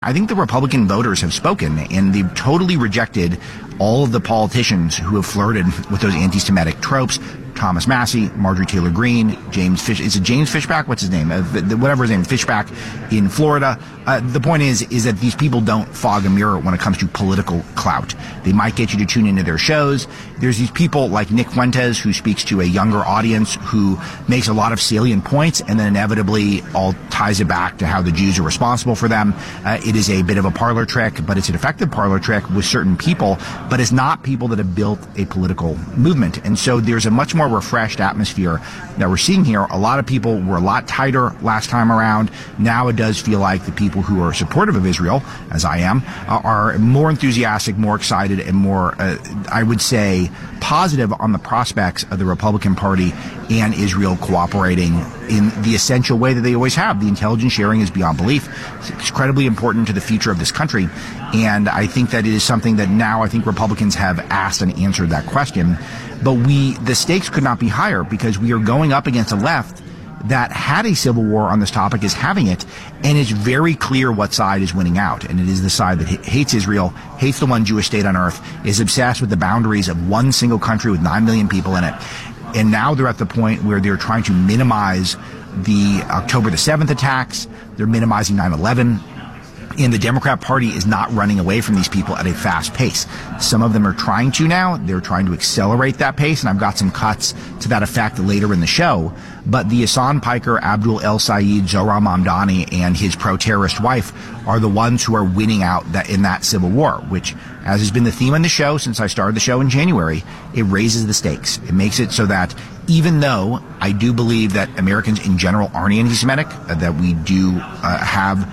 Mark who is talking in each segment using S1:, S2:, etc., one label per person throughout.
S1: I think the Republican voters have spoken, and they've totally rejected all of the politicians who have flirted with those anti-Semitic tropes. Thomas Massey, Marjorie Taylor Greene, James Fishback? What's his name? Whatever his name, Fishback in Florida. The point is that these people don't fog a mirror when it comes to political clout. They might get you to tune into their shows. There's these people like Nick Fuentes, who speaks to a younger audience, who makes a lot of salient points and then inevitably all ties it back to how the Jews are responsible for them. It is a bit of a parlor trick, but it's an effective parlor trick with certain people, but it's not people that have built a political movement. And so there's a much more refreshed atmosphere that we're seeing here. A lot of people were a lot tighter last time around. Now it does feel like the people who are supportive of Israel, as I am, are more enthusiastic, more excited, and more, I would say, positive on the prospects of the Republican Party and Israel cooperating in the essential way that they always have. The intelligence sharing is beyond belief. It's incredibly important to the future of this country. And I think that it is something that now I think Republicans have asked and answered that question. But the stakes could not be higher, because we are going up against a left that had a civil war on this topic, is having it, and it's very clear what side is winning out. And it is the side that hates Israel, hates the one Jewish state on earth, is obsessed with the boundaries of one single country with 9 million people in it. And now they're at the point where they're trying to minimize the October the 7th attacks. They're minimizing 9/11. And the Democrat Party is not running away from these people at a fast pace. Some of them are trying to now. They're trying to accelerate that pace, and I've got some cuts to that effect later in the show. But the Hassan Piker, Abdul El Sayed, Zohran Mamdani, and his pro-terrorist wife are the ones who are winning out in that civil war, which, as has been the theme on the show since I started the show in January, it raises the stakes. It makes it so that even though I do believe that Americans in general aren't anti-Semitic, that we do have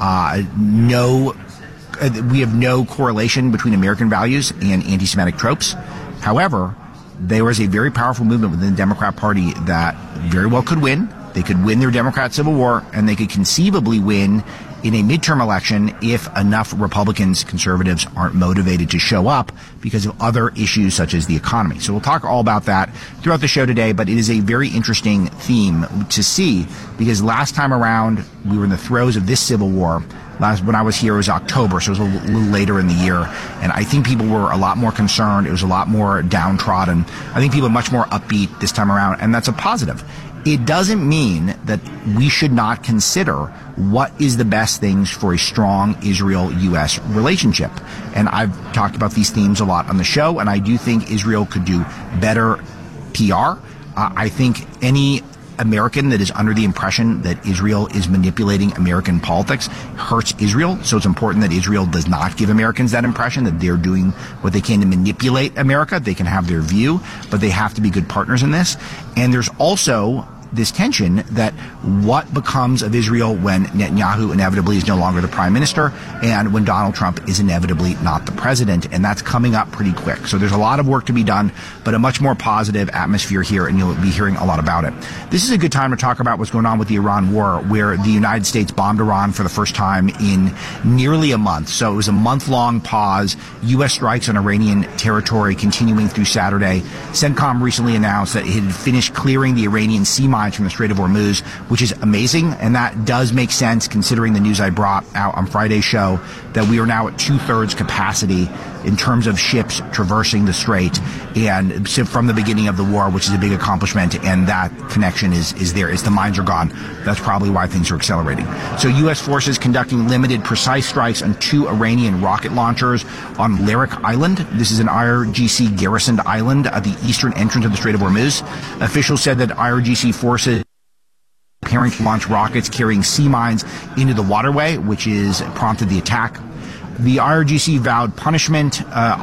S1: we have no correlation between American values and anti-Semitic tropes. However, there was a very powerful movement within the Democrat Party that very well could win. They could win their Democrat civil war, and they could conceivably win in a midterm election if enough Republicans, conservatives, aren't motivated to show up because of other issues such as the economy. So we'll talk all about that throughout the show today, but it is a very interesting theme to see, because last time around we were in the throes of this civil war. When I was here, it was October, so it was a little later in the year, and I think people were a lot more concerned. It was a lot more downtrodden. I think people are much more upbeat this time around, and that's a positive. It doesn't mean that we should not consider what is the best things for a strong Israel-U.S. relationship. And I've talked about these themes a lot on the show, and I do think Israel could do better PR. I think any American that is under the impression that Israel is manipulating American politics hurts Israel. So it's important that Israel does not give Americans that impression that they're doing what they can to manipulate America. They can have their view, but they have to be good partners in this. And there's also this tension that what becomes of Israel when Netanyahu inevitably is no longer the prime minister and when Donald Trump is inevitably not the president, and that's coming up pretty quick. So there's a lot of work to be done, but a much more positive atmosphere here, and you'll be hearing a lot about it. This is a good time to talk about what's going on with the Iran war, where the United States bombed Iran for the first time in nearly a month. So it was a month-long pause. U.S. strikes on Iranian territory continuing through Saturday. CENTCOM recently announced that it had finished clearing the Iranian sea mines from the Strait of Hormuz, which is amazing, and that does make sense considering the news I brought out on Friday's show that we are now at 2/3 capacity in terms of ships traversing the strait, and from the beginning of the war, which is a big accomplishment, and that connection is there. As the mines are gone, that's probably why things are accelerating. So U.S. forces conducting limited precise strikes on 2 Iranian rocket launchers on Larak Island. This is an IRGC garrisoned island at the eastern entrance of the Strait of Hormuz. Officials said that IRGC forces preparing to launch rockets carrying sea mines into the waterway, which is prompted the attack. The IRGC vowed punishment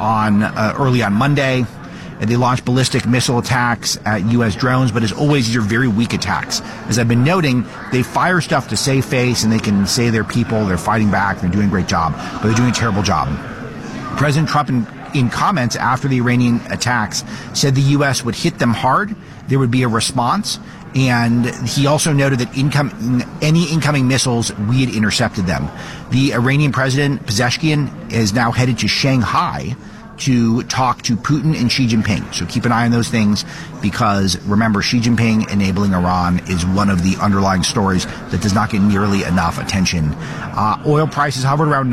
S1: early on Monday. They launched ballistic missile attacks at U.S. drones, but as always, these are very weak attacks. As I've been noting, they fire stuff to save face, and they can say they're people, they're fighting back, they're doing a great job, but they're doing a terrible job. President Trump, in comments after the Iranian attacks, said the U.S. would hit them hard, there would be a response, and he also noted that any incoming missiles, we had intercepted them. The Iranian president, Pezeshkian, is now headed to Shanghai to talk to Putin and Xi Jinping. So keep an eye on those things, because remember, Xi Jinping enabling Iran is one of the underlying stories that does not get nearly enough attention. Oil prices hovered around